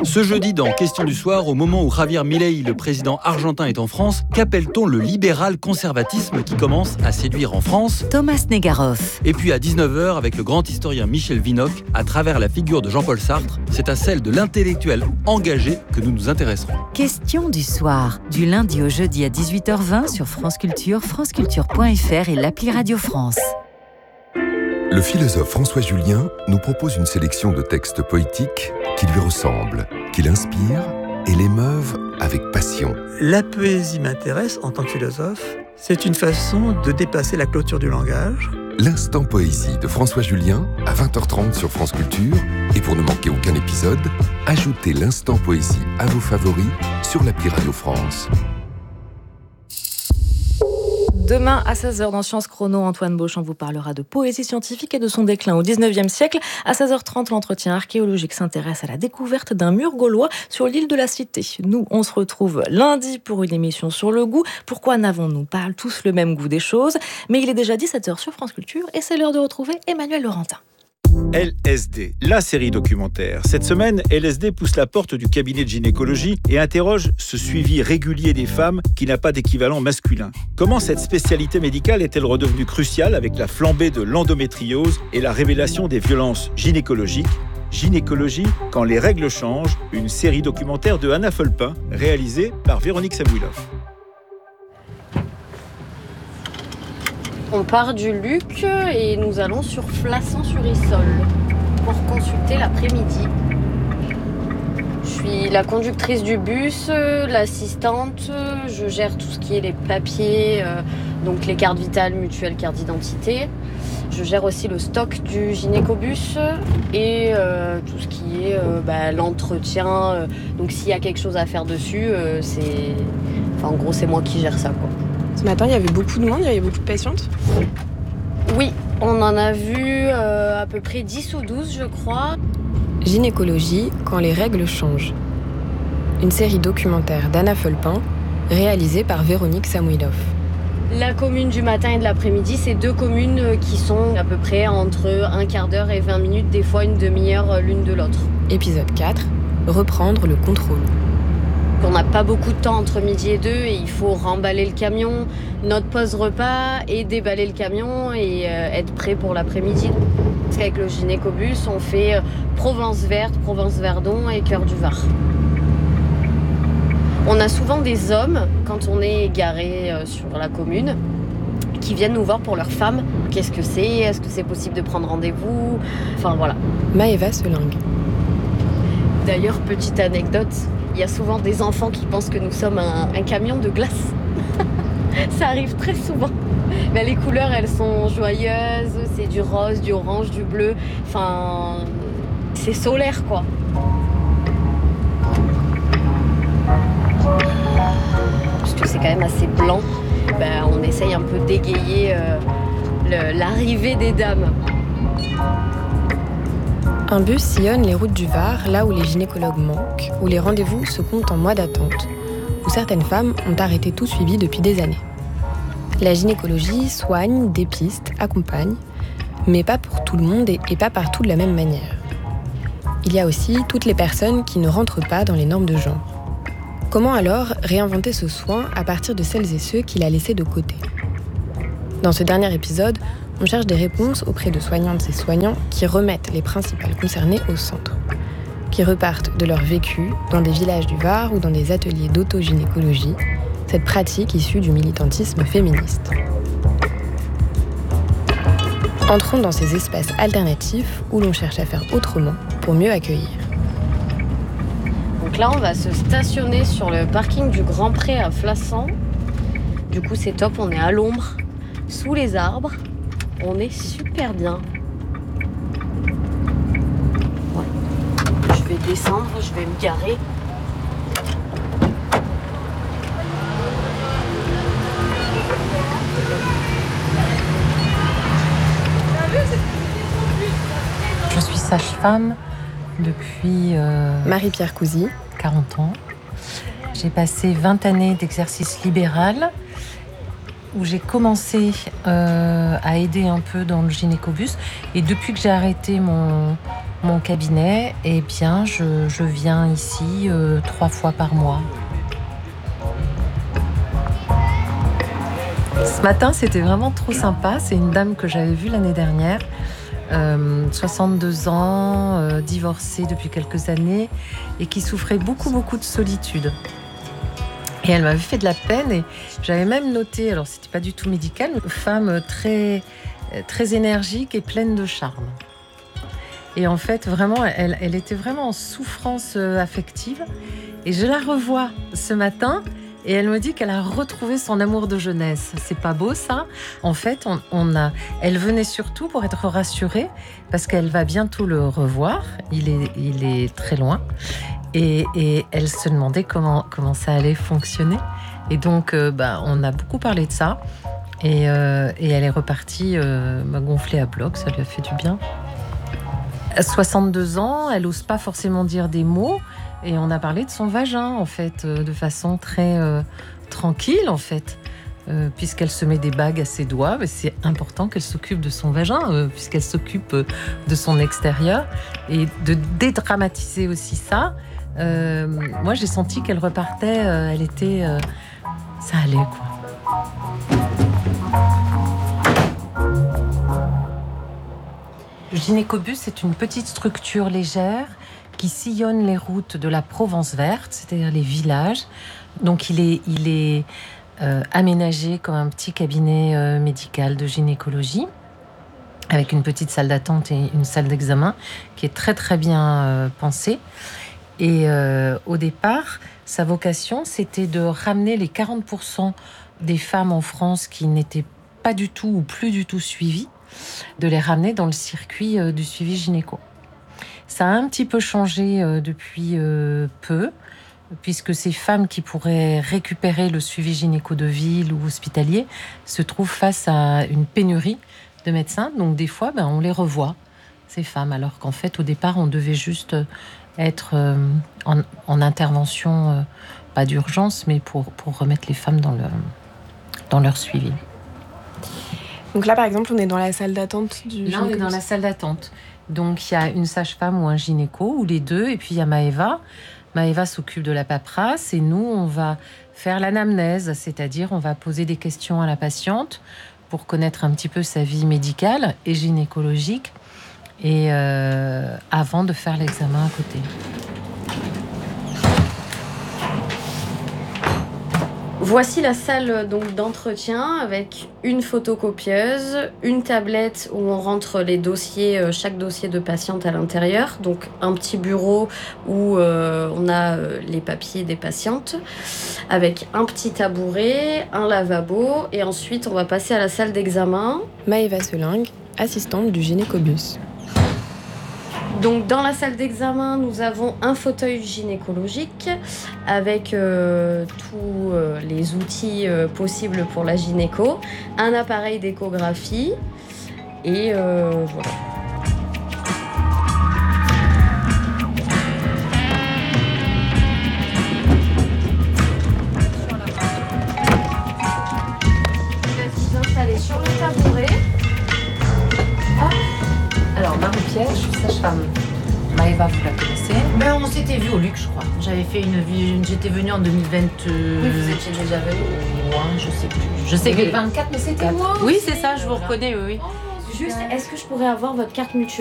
Ce jeudi, dans Question du soir, au moment où Javier Milei, le président argentin, est en France, qu'appelle-t-on le libéral conservatisme qui commence à séduire en France ? Thomas Negaroff. Et puis à 19h, avec le grand historien Michel Vinocq, à travers la figure de Jean-Paul Sartre, c'est à celle de l'intellectuel engagé que nous nous intéresserons. Question du soir, du lundi au jeudi à 18h20 sur France Culture, franceculture.fr et l'appli Radio France. Le philosophe François Julien nous propose une sélection de textes poétiques qui lui ressemblent, qui l'inspirent et l'émeuvent avec passion. La poésie m'intéresse en tant que philosophe. C'est une façon de dépasser la clôture du langage. L'Instant Poésie de François Julien à 20h30 sur France Culture. Et pour ne manquer aucun épisode, ajoutez l'Instant Poésie à vos favoris sur l'appli Radio France. Demain à 16h dans Sciences Chrono, Antoine Beauchamp vous parlera de poésie scientifique et de son déclin au 19e siècle. À 16h30, l'entretien archéologique s'intéresse à la découverte d'un mur gaulois sur l'île de la Cité. Nous, on se retrouve lundi pour une émission sur le goût. Pourquoi n'avons-nous pas tous le même goût des choses ? Mais il est déjà 17h sur France Culture et c'est l'heure de retrouver Emmanuel Laurentin. LSD, la série documentaire. Cette semaine, LSD pousse la porte du cabinet de gynécologie et interroge ce suivi régulier des femmes qui n'a pas d'équivalent masculin. Comment cette spécialité médicale est-elle redevenue cruciale avec la flambée de l'endométriose et la révélation des violences gynécologiques ? Gynécologie, quand les règles changent, une série documentaire de Anna Fulpin, réalisée par Véronique Samoilov. On part du Luc et nous allons sur Flassan-sur-Issol pour consulter l'après-midi. Je suis la conductrice du bus, l'assistante, je gère tout ce qui est les papiers, donc les cartes vitales, mutuelles, cartes d'identité. Je gère aussi le stock du gynécobus et tout ce qui est l'entretien. Donc s'il y a quelque chose à faire dessus, en gros c'est moi qui gère ça, quoi. Ce matin, il y avait beaucoup de monde, il y avait beaucoup de patientes. Oui, on en a vu à peu près 10 ou 12, je crois. Gynécologie, quand les règles changent. Une série documentaire d'Anna Fulpin, réalisée par Véronique Samoilov. La commune du matin et de l'après-midi, c'est deux communes qui sont à peu près entre un quart d'heure et 20 minutes, des fois une demi-heure l'une de l'autre. Épisode 4, reprendre le contrôle. On n'a pas beaucoup de temps entre midi et 2 et il faut remballer le camion, notre pause repas et déballer le camion et être prêt pour l'après-midi. Parce qu'avec le gynécobus, on fait Provence Verte, Provence Verdon et Cœur du Var. On a souvent des hommes, quand on est garé sur la commune, qui viennent nous voir pour leur femme. Qu'est-ce que c'est ? Est-ce que c'est possible de prendre rendez-vous ? Enfin voilà. Maëva Selingue. D'ailleurs, petite anecdote, il y a souvent des enfants qui pensent que nous sommes un camion de glace. Ça arrive très souvent. Mais les couleurs, elles sont joyeuses. C'est du rose, du orange, du bleu. Enfin, c'est solaire, quoi. Parce que c'est quand même assez blanc. On essaye un peu d'égayer l'arrivée des dames. Un bus sillonne les routes du Var, là où les gynécologues manquent, où les rendez-vous se comptent en mois d'attente, où certaines femmes ont arrêté tout suivi depuis des années. La gynécologie soigne, dépiste, accompagne, mais pas pour tout le monde et pas partout de la même manière. Il y a aussi toutes les personnes qui ne rentrent pas dans les normes de genre. Comment alors réinventer ce soin à partir de celles et ceux qu'il a laissés de côté ? Dans ce dernier épisode, on cherche des réponses auprès de soignantes et soignants qui remettent les principales concernées au centre, qui repartent de leur vécu dans des villages du Var ou dans des ateliers d'autogynécologie, cette pratique issue du militantisme féministe. Entrons dans ces espaces alternatifs où l'on cherche à faire autrement pour mieux accueillir. Donc là, on va se stationner sur le parking du Grand Pré à Flassan. Du coup, c'est top, on est à l'ombre, sous les arbres. On est super bien. Ouais. Je vais descendre, je vais me garer. Je suis sage-femme depuis Marie-Pierre Cousy, 40 ans. J'ai passé 20 années d'exercice libéral où j'ai commencé à aider un peu dans le gynécobus. Et depuis que j'ai arrêté mon cabinet, eh bien, je viens ici 3 fois par mois. Ce matin, c'était vraiment trop sympa. C'est une dame que j'avais vue l'année dernière, 62 ans, divorcée depuis quelques années et qui souffrait beaucoup de solitude. Et elle m'avait fait de la peine et j'avais même noté, alors c'était pas du tout médical, une femme très énergique et pleine de charme. Et en fait, vraiment, elle était vraiment en souffrance affective. Et je la revois ce matin et elle me dit qu'elle a retrouvé son amour de jeunesse. C'est pas beau, ça? En fait, elle venait surtout pour être rassurée parce qu'elle va bientôt le revoir. Il est très loin. Et elle se demandait comment ça allait fonctionner. Et donc, on a beaucoup parlé de ça. Et elle est repartie gonflée à bloc. Ça lui a fait du bien. À 62 ans, elle n'ose pas forcément dire des mots. Et on a parlé de son vagin, en fait, de façon très tranquille, en fait. Puisqu'elle se met des bagues à ses doigts, mais c'est important qu'elle s'occupe de son vagin, puisqu'elle s'occupe de son extérieur. Et de dédramatiser aussi ça, moi, j'ai senti qu'elle repartait, elle était... ça allait, quoi. Le gynécobus, c'est une petite structure légère qui sillonne les routes de la Provence verte, c'est-à-dire les villages. Donc il est aménagé comme un petit cabinet médical de gynécologie, avec une petite salle d'attente et une salle d'examen qui est très bien pensée. Et au départ, sa vocation, c'était de ramener les 40% des femmes en France qui n'étaient pas du tout ou plus du tout suivies, de les ramener dans le circuit du suivi gynéco. Ça a un petit peu changé depuis peu, puisque ces femmes qui pourraient récupérer le suivi gynéco de ville ou hospitalier se trouvent face à une pénurie de médecins. Donc des fois, on les revoit, ces femmes, alors qu'en fait, au départ, on devait juste être en intervention, pas d'urgence, mais pour remettre les femmes dans leur suivi. Donc là, par exemple, on est dans la salle d'attente du gynéco. Là, on est dans la salle d'attente. Donc, il y a une sage-femme ou un gynéco, ou les deux, et puis il y a Maëva. Maëva s'occupe de la paperasse, et nous, on va faire l'anamnèse, c'est-à-dire on va poser des questions à la patiente pour connaître un petit peu sa vie médicale et gynécologique, et avant de faire l'examen à côté. Voici la salle donc d'entretien avec une photocopieuse, une tablette où on rentre les dossiers, chaque dossier de patiente à l'intérieur, donc un petit bureau où on a les papiers des patientes, avec un petit tabouret, un lavabo, et ensuite on va passer à la salle d'examen. Maëva Selingue, assistante du gynécobus. Donc dans la salle d'examen, nous avons un fauteuil gynécologique avec tous les outils possibles pour la gynéco, un appareil d'échographie et voilà. Je vais vous installer sur le tabouret. Alors, Marie-Pierre, je suis sage-femme. Maëva, vous la connaissez? On s'était vu au Luc, je crois. J'étais venue en 2020. Oui, vous étiez déjà venue. Je sais plus. Je sais que 2024, mais c'était moi. Oui, c'est ça, je vous reconnais, oui. Juste, est-ce que je pourrais avoir votre carte mutuelle ?